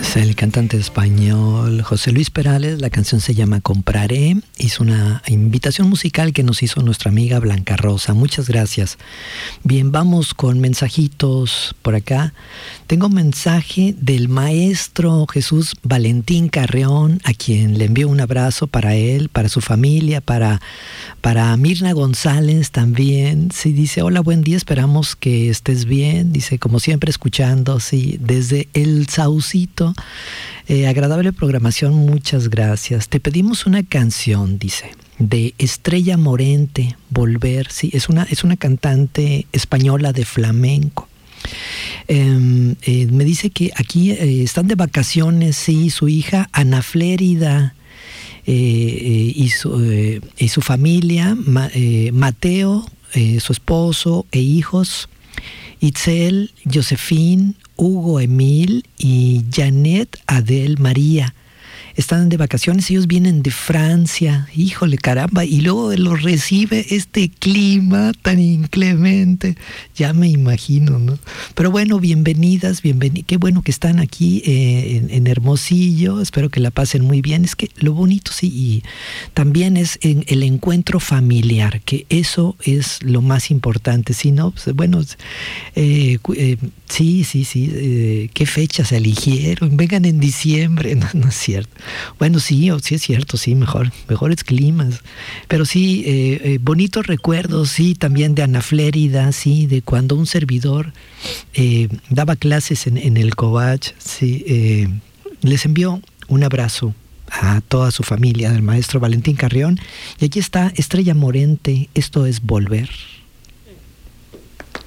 Es el cantante español José Luis Perales. La canción se llama Compraré. Es una invitación musical que nos hizo nuestra amiga Blanca Rosa. Muchas gracias. Bien, vamos con mensajitos por acá. Tengo un mensaje del maestro Jesús Valentín Carreón, a quien le envío un abrazo para él, para su familia, para Mirna González también. Sí, dice, hola, buen día, esperamos que estés bien. Dice, como siempre, escuchando, sí, desde El Saucito. Agradable programación, muchas gracias. Te pedimos una canción, dice, de Estrella Morente, Volver. Sí, es una cantante española de flamenco. Me dice que aquí están de vacaciones, sí, su hija Ana Flérida y su familia, Mateo, su esposo e hijos, Itzel, Josefín, Hugo Emil y Janet Adel María. Están de vacaciones, ellos vienen de Francia, híjole, caramba, y luego los recibe este clima tan inclemente, ya me imagino, ¿no? Pero bueno, bienvenidas, qué bueno que están aquí en Hermosillo, espero que la pasen muy bien. Es que lo bonito, sí, y también es el encuentro familiar, que eso es lo más importante, ¿sí, no? Pues, bueno, sí, qué fechas eligieron, vengan en diciembre, no es cierto. Bueno, sí es cierto, sí, mejores climas, pero sí, bonitos recuerdos, sí, también de Ana Flérida, sí, de cuando un servidor daba clases en el Covach, sí, les envió un abrazo a toda su familia, del maestro Valentín Carreón, y aquí está Estrella Morente, esto es Volver.